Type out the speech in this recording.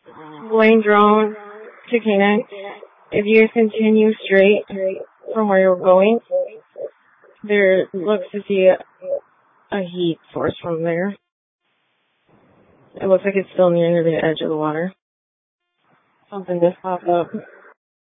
Blaine drone to Canaan. If you continue straight from where you're going, there looks to see a heat source from there. It looks like it's still near the edge of the water. Something just popped up.